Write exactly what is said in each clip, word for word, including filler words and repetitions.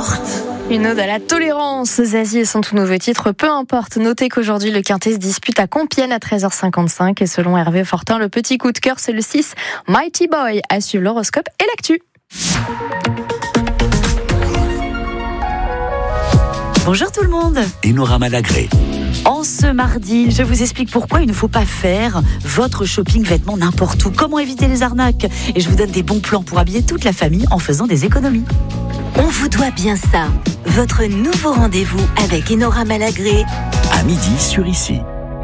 importe. Une ode à la tolérance, Zazie et son tout nouveau titre, peu importe. Notez qu'aujourd'hui, le Quintet se dispute à Compiègne à treize heures cinquante-cinq. Et selon Hervé Fortin, le petit coup de cœur, c'est le six, Mighty Boy. À suivre l'horoscope et l'actu. Bonjour tout le monde. Enora Malagré. En ce mardi, je vous explique pourquoi il ne faut pas faire votre shopping vêtements n'importe où. Comment éviter les arnaques. Et je vous donne des bons plans pour habiller toute la famille en faisant des économies. On vous doit bien ça. Votre nouveau rendez-vous avec Enora Malagré. À midi sur Ici.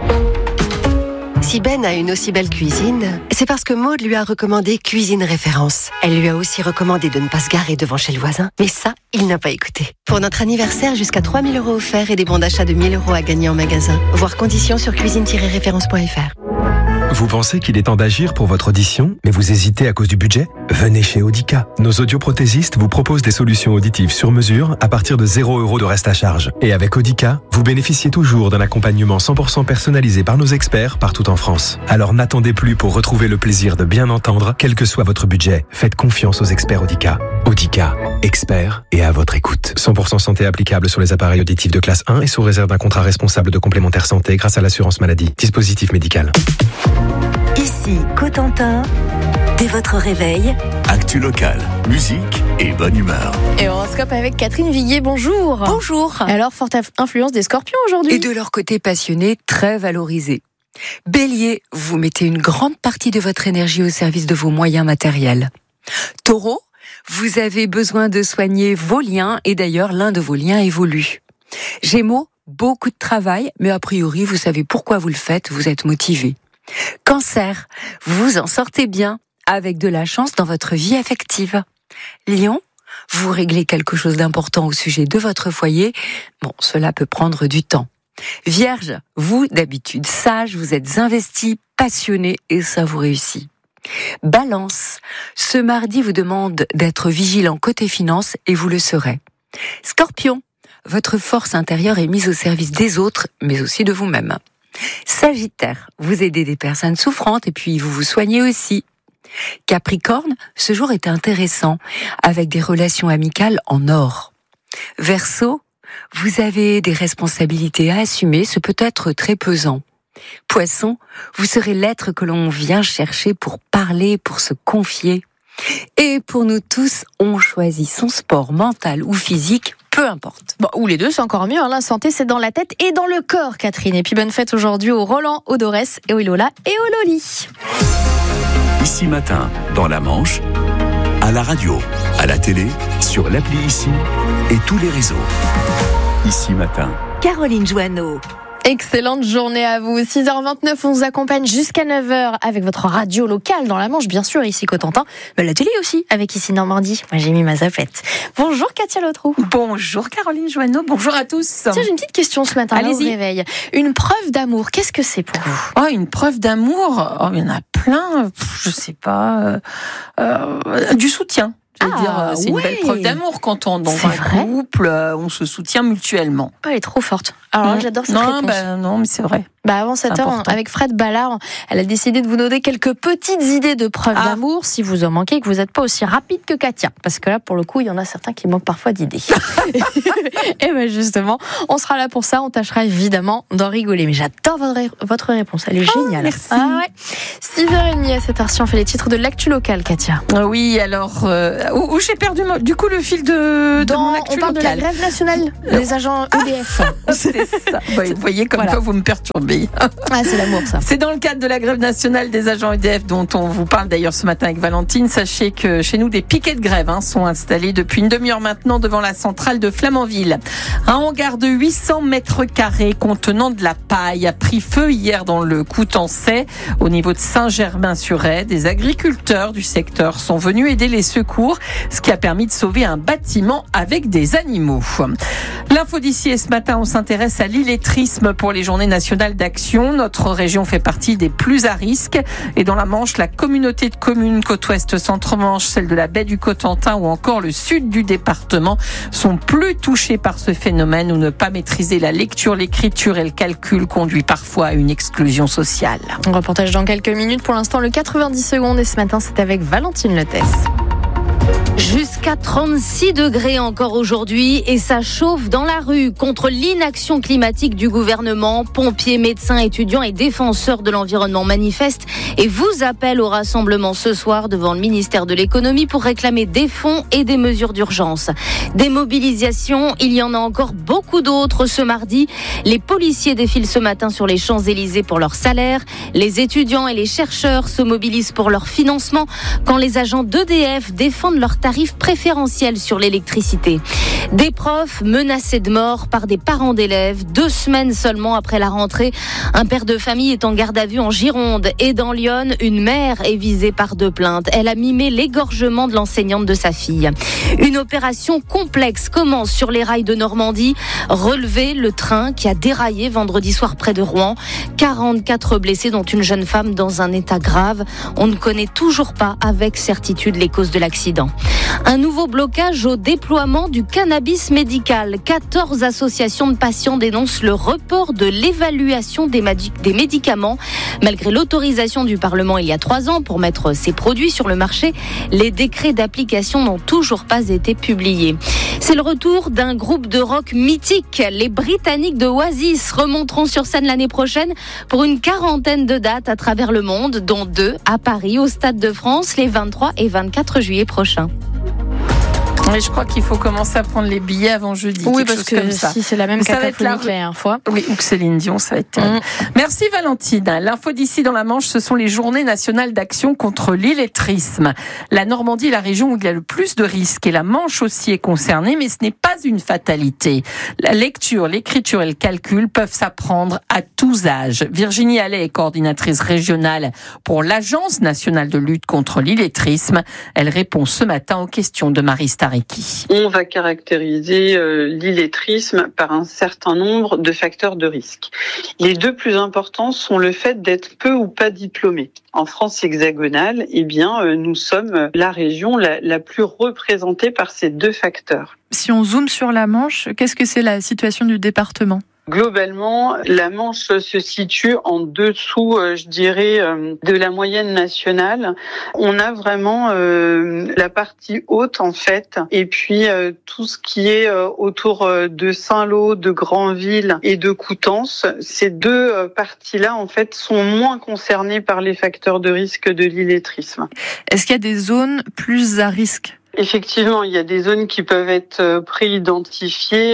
Si Ben a une aussi belle cuisine, c'est parce que Maud lui a recommandé Cuisine Référence. Elle lui a aussi recommandé de ne pas se garer devant chez le voisin. Mais ça, il n'a pas écouté. Pour notre anniversaire, jusqu'à trois mille euros offerts et des bons d'achat de mille euros à gagner en magasin. Voir conditions sur cuisine tiret référence point f r. Vous pensez qu'il est temps d'agir pour votre audition, mais vous hésitez à cause du budget ? Venez chez Audica. Nos audioprothésistes vous proposent des solutions auditives sur mesure à partir de zéro euros de reste à charge. Et avec Audica, vous bénéficiez toujours d'un accompagnement cent pour cent personnalisé par nos experts partout en France. Alors n'attendez plus pour retrouver le plaisir de bien entendre, quel que soit votre budget. Faites confiance aux experts Audica. Audica, experts et à votre écoute. cent pour cent santé applicable sur les appareils auditifs de classe un et sous réserve d'un contrat responsable de complémentaire santé grâce à l'assurance maladie. Dispositif médical. Ici, Cotentin, dès votre réveil. Actu locale, musique et bonne humeur. Et horoscope avec Catherine Viguier, bonjour. Bonjour. Alors, forte influence des scorpions aujourd'hui. Et de leur côté passionné, très valorisé. Bélier, vous mettez une grande partie de votre énergie au service de vos moyens matériels. Taureau, vous avez besoin de soigner vos liens et d'ailleurs l'un de vos liens évolue. Gémeaux, beaucoup de travail, mais a priori vous savez pourquoi vous le faites, vous êtes motivé. Cancer, vous en sortez bien, avec de la chance dans votre vie affective. Lion, vous réglez quelque chose d'important au sujet de votre foyer. Bon, cela peut prendre du temps. Vierge, vous, d'habitude sage, vous êtes investi, passionné et ça vous réussit. Balance, ce mardi vous demande d'être vigilant côté finance et vous le serez. Scorpion, votre force intérieure est mise au service des autres, mais aussi de vous-même. Sagittaire, vous aidez des personnes souffrantes et puis vous vous soignez aussi. Capricorne, ce jour est intéressant, avec des relations amicales en or. Verseau, vous avez des responsabilités à assumer, ce peut être très pesant. Poisson, vous serez l'être que l'on vient chercher pour parler, pour se confier. Et pour nous tous, on choisit son sport mental ou physique, peu importe. Bon, ou les deux, c'est encore mieux. Hein. La santé, c'est dans la tête et dans le corps, Catherine. Et puis bonne fête aujourd'hui au Roland, au Dorès, et au Lola et au Loli. Ici matin, dans la Manche, à la radio, à la télé, sur l'appli Ici et tous les réseaux. Ici matin. Caroline Joanneau. Excellente journée à vous. six heures vingt-neuf, on vous accompagne jusqu'à neuf heures avec votre radio locale dans la Manche, bien sûr, ici Cotentin, mais la télé aussi, avec Ici Normandie. Moi, j'ai mis ma zapette. Bonjour Katia Lotrou. Bonjour Caroline Joanneau, bonjour à tous. Tiens, j'ai une petite question ce matin, là, au réveil. Une preuve d'amour, qu'est-ce que c'est pour vous ? Oh, une preuve d'amour, oh, il y en a plein, je sais pas, euh, euh, du soutien. Je veux ah, dire, c'est ouais. une belle preuve d'amour quand on dans c'est un vrai couple, on se soutient mutuellement. Oh, elle est trop forte. Alors mmh. j'adore cette non, réponse. Bah, non, mais c'est vrai. Bah avant cette heure, avec Fred Ballard, elle a décidé de vous donner quelques petites idées de preuves ah. d'amour si vous en manquez et que vous n'êtes pas aussi rapide que Katia. Parce que là, pour le coup, il y en a certains qui manquent parfois d'idées. Et bien justement, on sera là pour ça. On tâchera évidemment d'en rigoler. Mais j'adore votre, votre réponse. Elle est oh, géniale. Merci. Ah ouais. six heures trente à cette heure-ci, on fait les titres de l'actu locale, Katia. Oui, alors, euh, où, où j'ai perdu du coup le fil de, de Dans, mon actu on parle local. de la grève nationale des agents E D F. Ah, c'est ça. Bah, vous voyez comme voilà. quoi vous me perturbez. Ah, c'est l'amour, ça. C'est dans le cadre de la grève nationale des agents E D F dont on vous parle d'ailleurs ce matin avec Valentine. Sachez que chez nous, des piquets de grève hein, sont installés depuis une demi-heure maintenant devant la centrale de Flamanville. Un hangar de huit cents mètres carrés contenant de la paille a pris feu hier dans le Coutançais, au niveau de Saint-Germain-sur-Aie. Des agriculteurs du secteur sont venus aider les secours, ce qui a permis de sauver un bâtiment avec des animaux. L'info d'ici, et ce matin, on s'intéresse à l'illettrisme pour les journées nationales d'action. Notre région fait partie des plus à risque. Et dans la Manche, la communauté de communes Côte-Ouest Centre-Manche, celle de la baie du Cotentin ou encore le sud du département sont plus touchés par ce phénomène où ne pas maîtriser la lecture, l'écriture et le calcul conduit parfois à une exclusion sociale. Un reportage dans quelques minutes. Pour l'instant, le quatre-vingt-dix secondes. Et ce matin, c'est avec Valentine Lettès. Jusqu'à trente-six degrés encore aujourd'hui et ça chauffe dans la rue contre l'inaction climatique du gouvernement. Pompiers, médecins, étudiants et défenseurs de l'environnement manifestent et vous appellent au rassemblement ce soir devant le ministère de l'économie pour réclamer des fonds et des mesures d'urgence. Des mobilisations, il y en a encore beaucoup d'autres ce mardi. Les policiers défilent ce matin sur les Champs-Élysées pour leur salaire. Les étudiants et les chercheurs se mobilisent pour leur financement quand les agents d'E D F défendent leurs tarifs préférentiels sur l'électricité. Des profs menacés de mort par des parents d'élèves. Deux semaines seulement après la rentrée, un père de famille est en garde à vue en Gironde et dans l'Yonne, une mère est visée par deux plaintes. Elle a mimé l'égorgement de l'enseignante de sa fille. Une opération complexe commence sur les rails de Normandie. Relever le train qui a déraillé vendredi soir près de Rouen. quarante-quatre blessés, dont une jeune femme dans un état grave. On ne connaît toujours pas avec certitude les causes de l'accident. Un nouveau blocage au déploiement du cannabis médical. quatorze associations de patients dénoncent le report de l'évaluation des, madi- des médicaments. Malgré l'autorisation du Parlement il y a trois ans pour mettre ces produits sur le marché, les décrets d'application n'ont toujours pas été publiés. C'est le retour d'un groupe de rock mythique. Les Britanniques de Oasis remonteront sur scène l'année prochaine pour une quarantaine de dates à travers le monde, dont deux à Paris, au Stade de France, les vingt-trois et vingt-quatre juillet prochains. Oui, je crois qu'il faut commencer à prendre les billets avant jeudi. Oui, quelque parce chose que comme ça. si c'est la même cacophonie que la dernière fois. Oui, ou que Céline Dion, ça va être terrible. Mmh. Merci Valentine. L'info d'ici dans la Manche, ce sont les journées nationales d'action contre l'illettrisme. La Normandie est la région où il y a le plus de risques et la Manche aussi est concernée, mais ce n'est pas une fatalité. La lecture, l'écriture et le calcul peuvent s'apprendre à tous âges. Virginie Allais est coordinatrice régionale pour l'Agence nationale de lutte contre l'illettrisme. Elle répond ce matin aux questions de Marie Staré. On va caractériser euh, l'illettrisme par un certain nombre de facteurs de risque. Les deux plus importants sont le fait d'être peu ou pas diplômé. En France hexagonale, eh bien, euh, nous sommes la région la, la plus représentée par ces deux facteurs. Si on zoome sur la Manche, qu'est-ce que c'est la situation du département ? Globalement, la Manche se situe en dessous, je dirais, de la moyenne nationale. On a vraiment euh, la partie haute, en fait, et puis euh, tout ce qui est euh, autour de Saint-Lô, de Granville et de Coutances. Ces deux euh, parties-là, en fait, sont moins concernées par les facteurs de risque de l'illettrisme. Est-ce qu'il y a des zones plus à risque ? Effectivement, il y a des zones qui peuvent être pré-identifiées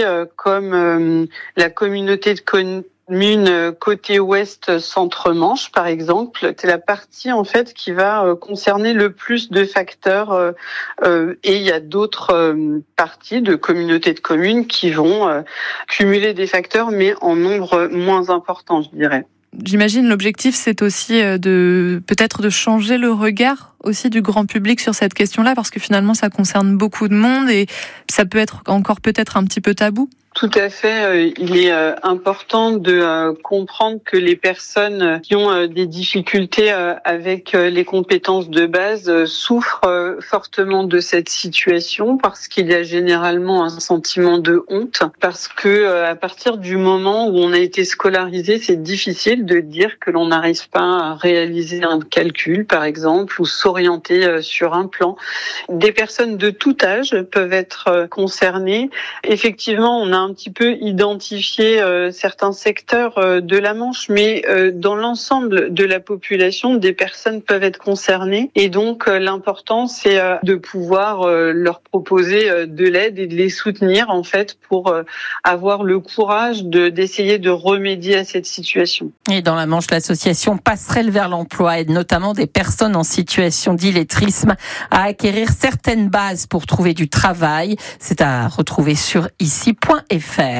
comme la communauté de communes côté ouest Centre-Manche, par exemple. C'est la partie en fait qui va concerner le plus de facteurs et il y a d'autres parties de communautés de communes qui vont cumuler des facteurs mais en nombre moins important, je dirais. J'imagine l'objectif, c'est aussi de peut-être de changer le regard aussi du grand public sur cette question-là, parce que finalement, ça concerne beaucoup de monde et ça peut être encore peut-être un petit peu tabou. Tout à fait. Il est important de comprendre que les personnes qui ont des difficultés avec les compétences de base souffrent fortement de cette situation parce qu'il y a généralement un sentiment de honte, parce que à partir du moment où on a été scolarisé, c'est difficile de dire que l'on n'arrive pas à réaliser un calcul, par exemple, ou s'orienter sur un plan. Des personnes de tout âge peuvent être concernées. Effectivement, on a un petit peu identifié euh, certains secteurs euh, de la Manche, mais euh, dans l'ensemble de la population, des personnes peuvent être concernées. Et donc, euh, l'important, c'est euh, de pouvoir euh, leur proposer euh, de l'aide et de les soutenir, en fait, pour euh, avoir le courage de, d'essayer de remédier à cette situation. Et dans la Manche, l'association Passerelle vers l'emploi aide notamment des personnes en situation d'illettrisme à acquérir certaines bases pour trouver du travail. C'est à retrouver sur ici point f r.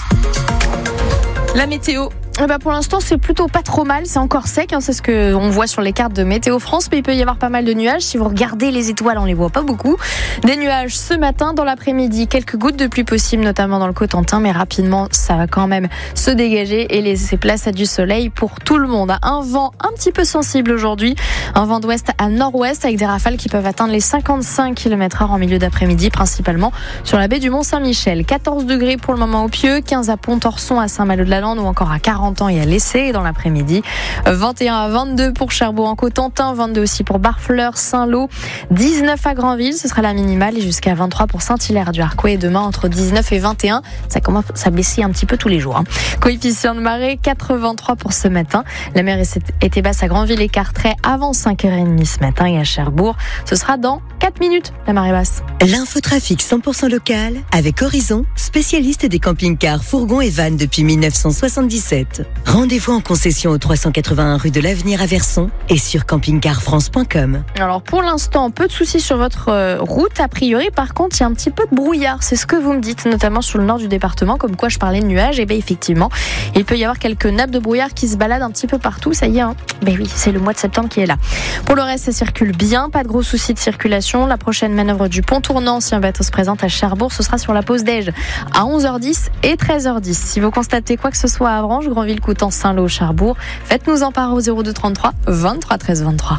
La météo. Eh ben pour l'instant, c'est plutôt pas trop mal. C'est encore sec, hein, c'est ce qu'on voit sur les cartes de Météo France. Mais il peut y avoir pas mal de nuages. Si vous regardez les étoiles, on les voit pas beaucoup. Des nuages ce matin, dans l'après-midi. Quelques gouttes de pluie possibles, notamment dans le Cotentin. Mais rapidement, ça va quand même se dégager et laisser place à du soleil pour tout le monde. Un vent un petit peu sensible aujourd'hui. Un vent d'ouest à nord-ouest avec des rafales qui peuvent atteindre les cinquante-cinq kilomètres heure en milieu d'après-midi, principalement sur la baie du Mont-Saint-Michel. quatorze degrés pour le moment au Pieux, quinze à Pontorson, à Saint-Malo-de-la-Lande ou encore à quarante Saint-Quentin et à l'Essai. Et dans l'après-midi, vingt et un à vingt-deux pour Cherbourg-en-Cotentin, vingt-deux aussi pour Barfleur, Saint-Lô, dix-neuf à Granville, ce sera la minimale, et jusqu'à vingt-trois pour Saint-Hilaire-du-Harcouët. Et demain, entre dix-neuf et vingt et un, ça commence à baisser un petit peu tous les jours. Hein. Coefficient de marée, quatre-vingt-trois pour ce matin. La mer était basse à Granville et Carteret avant cinq heures trente ce matin, et à Cherbourg, ce sera dans quatre minutes, la marée basse. L'infotrafic cent pour cent local avec Horizon, spécialiste des camping-cars, fourgons et vannes depuis mille neuf cent soixante-dix-sept. Rendez-vous en concession au trois cent quatre-vingt-un rue de l'Avenir à Verson et sur camping car france point com. Alors pour l'instant, peu de soucis sur votre euh, route a priori. Par contre, il y a un petit peu de brouillard. C'est ce que vous me dites, notamment sur le nord du département, comme quoi je parlais de nuages. Et bien effectivement, il peut y avoir quelques nappes de brouillard qui se baladent un petit peu partout. Ça y est, hein. Ben oui, c'est le mois de septembre qui est là. Pour le reste, ça circule bien. Pas de gros soucis de circulation. La prochaine manœuvre du pont tournant, si un bateau se présente à Cherbourg, ce sera sur la pause déj à onze heures dix et treize heures dix. Si vous constatez quoi que ce soit à Avranches, Granville, Coutances, Saint-Lô, Cherbourg, faites-nous en part au zéro deux trente-trois vingt-trois treize vingt-trois.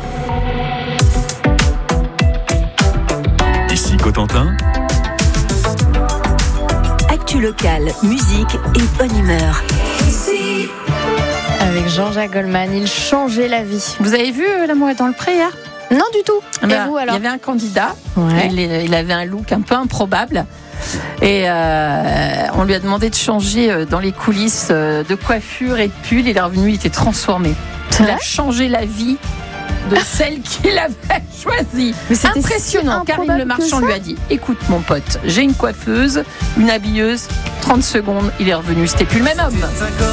Ici Cotentin. Actu locale, musique et bonne humeur. Avec Jean-Jacques Goldman, il changeait la vie. Vous avez vu euh, L'amour est dans le pré hier ? Non du tout. Et ben, vous alors ? Il y avait un candidat, ouais. il, il avait un look un peu improbable. Et euh, on lui a demandé de changer dans les coulisses de coiffure et de pull. Il est revenu, il était transformé. Il a changé la vie de celle qu'il avait choisie. Mais c'était impressionnant. Karine Le Marchand lui a dit: écoute mon pote, j'ai une coiffeuse, une habilleuse, trente secondes, il est revenu. C'était plus le même homme.